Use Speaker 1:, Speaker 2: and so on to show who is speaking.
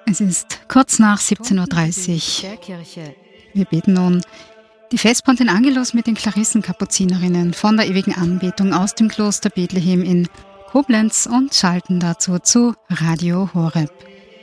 Speaker 1: Es ist kurz nach 17.30 Uhr. Wir beten nun die Vesper und den Angelus mit den Klarissenkapuzinerinnen von der ewigen Anbetung aus dem Kloster Bethlehem in Koblenz und schalten dazu zu Radio Horeb.